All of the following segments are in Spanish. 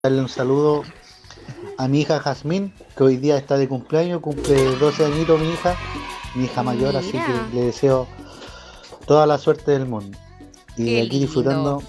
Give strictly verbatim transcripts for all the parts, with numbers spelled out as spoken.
darle un saludo a mi hija Jazmín, que hoy día está de cumpleaños, cumple doce añitos mi hija, mi hija mayor, así Mira. que le deseo toda la suerte del mundo. Y Qué aquí lindo. disfrutando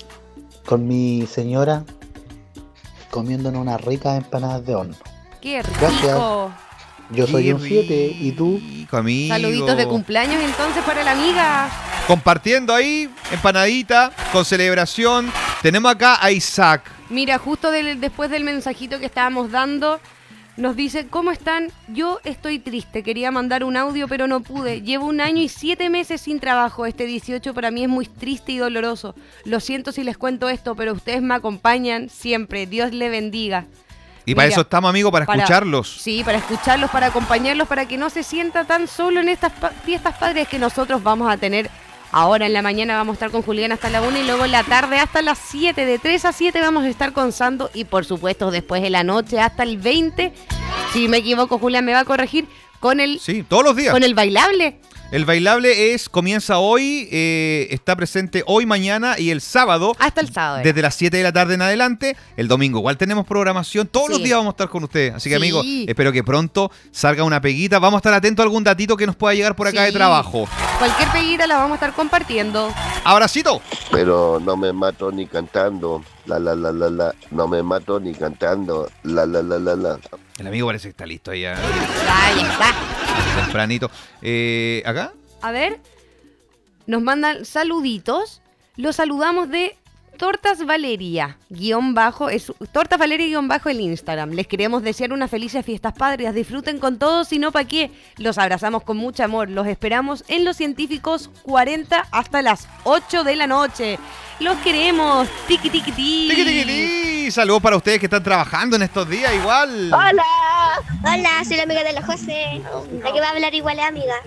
con mi señora, comiéndonos unas ricas empanadas de horno. ¡Qué rico! Gracias. Yo soy Qué un siete, ¿y tú? rico, amigo. Saluditos de cumpleaños entonces para la amiga. Compartiendo ahí, empanadita, con celebración. Tenemos acá a Isaac. Mira, justo del- después del mensajito que estábamos dando, nos dice, ¿cómo están? Yo estoy triste, quería mandar un audio pero no pude. Llevo un año y siete meses sin trabajo. Este dieciocho para mí es muy triste y doloroso. Lo siento si les cuento esto, pero ustedes me acompañan siempre. Dios le bendiga. Y para Mira, eso estamos, amigos, para, para- escucharlos. Sí, para escucharlos, para acompañarlos, para que no se sienta tan solo en estas pa- fiestas padres que nosotros vamos a tener. Ahora en la mañana vamos a estar con Julián hasta la una y luego en la tarde hasta las siete. De tres a siete vamos a estar con Sando y por supuesto después de la noche hasta el veinte. Si me equivoco, Julián me va a corregir con el, Sí, todos los días. con el bailable. El bailable es comienza hoy, eh, está presente hoy, mañana y el sábado. Hasta el sábado. Desde las siete de la tarde en adelante. El domingo igual tenemos programación. Todos Sí. los días vamos a estar con ustedes. Así que, Sí. amigos, espero que pronto salga una peguita. Vamos a estar atentos a algún datito que nos pueda llegar por acá Sí. de trabajo. Cualquier peguita la vamos a estar compartiendo. Abracito. Pero no me mato ni cantando, la la la la la, no me mato ni cantando, la la la la la. El amigo parece que está listo ahí. ¿eh? Ahí está. Tempranito. Eh, ¿Acá? A ver, nos mandan saluditos. Los saludamos de Tortas Valeria, guión bajo, es Tortas Valeria guión bajo el Instagram. Les queremos desear unas felices fiestas patrias. Disfruten con todos, si no, ¿pa' qué? Los abrazamos con mucho amor. Los esperamos en Los Científicos cuarenta hasta las ocho de la noche. Los queremos. Tiki, tiki, tiki. Tiqui, tiqui, tiqui. Saludos para ustedes que están trabajando en estos días igual. Hola, hola, soy la amiga de la José, la que va a hablar igual es amiga.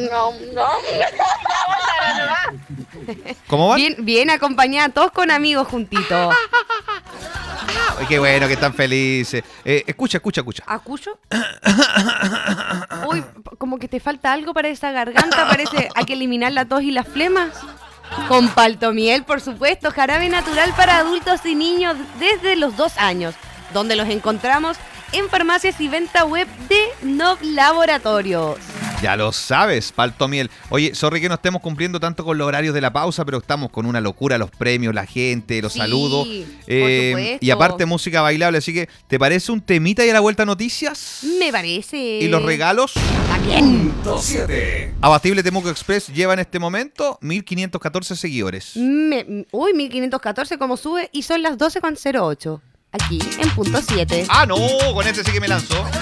¿Cómo van? Bien, bien acompañada, todos con amigos juntitos. Ay, qué bueno que están felices. Eh, escucha, escucha, escucha. ¿Acuyo? Uy, como que te falta algo para esa garganta, parece. Hay que eliminar la tos y las flemas. Con paltomiel, por supuesto, jarabe natural para adultos y niños desde los dos años, donde los encontramos en farmacias y venta web de Nov Laboratorios. Ya lo sabes, Paltomiel. Oye, sorry que no estemos cumpliendo tanto con los horarios de la pausa, pero estamos con una locura, los premios, la gente, los Sí, saludos. por Eh, supuesto. y aparte música bailable, así que ¿te parece un temita y a la vuelta noticias? Me parece. ¿Y los regalos? También. Abatible Temuco Express lleva en este momento mil quinientos catorce seguidores. Me- uy, mil quinientos catorce como sube y son las doce con cero ocho. Aquí en punto siete. Ah, no, con este sí que me lanzó.